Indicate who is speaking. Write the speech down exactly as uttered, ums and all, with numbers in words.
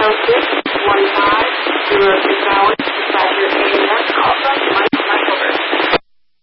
Speaker 1: oh six, one five, zero six hours, dispatcher